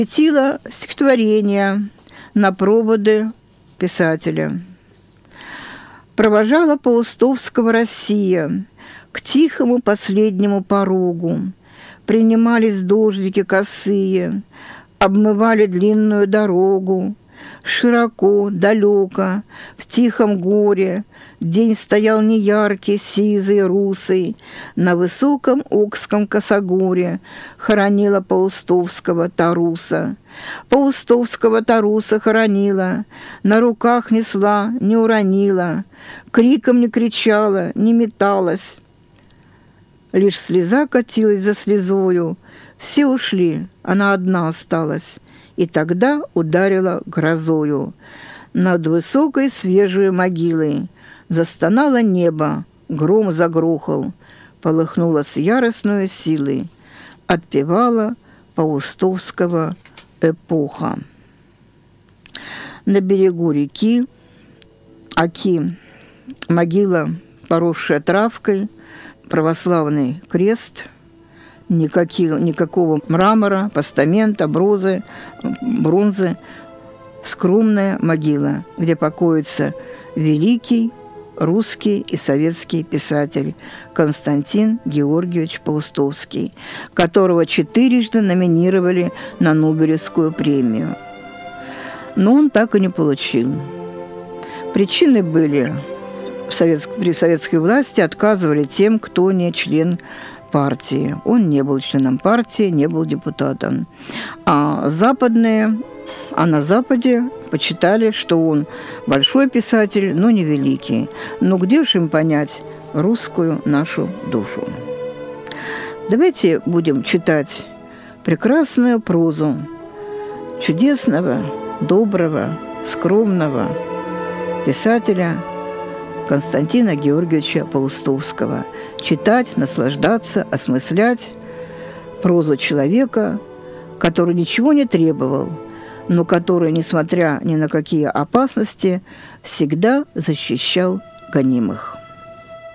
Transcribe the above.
посвятила стихотворение на проводы писателя. Провожала Паустовского Россия к тихому последнему порогу. Принимались дождики косые, обмывали длинную дорогу. Широко, далеко, в тихом горе день стоял неяркий, сизый, русый. На высоком Окском косогоре хоронила Паустовского Таруса. Паустовского Таруса хоронила, на руках несла, не уронила, криком не кричала, не металась. Лишь слеза катилась за слезою, все ушли, она одна осталась. И тогда ударила грозою. Над высокой свежей могилой застонало небо, гром загрохал, полыхнуло с яростной силой, отпевала Паустовского эпоха. На берегу реки Оки могила, поросшая травкой, православный крест, никакого мрамора, постамента, бронзы, скромная могила, где покоится великий русский и советский писатель Константин Георгиевич Паустовский, которого 4 номинировали на Нобелевскую премию. Но он так и не получил. Причины были: при советской власти отказывали тем, кто не член партии. Он не был членом партии, не был депутатом. А на Западе почитали, что он большой писатель, но не великий. Но где же им понять русскую нашу душу? Давайте будем читать прекрасную прозу чудесного, доброго, скромного писателя Константина Георгиевича Паустовского. Читать, наслаждаться, осмыслять прозу человека, который ничего не требовал, но который, несмотря ни на какие опасности, всегда защищал гонимых.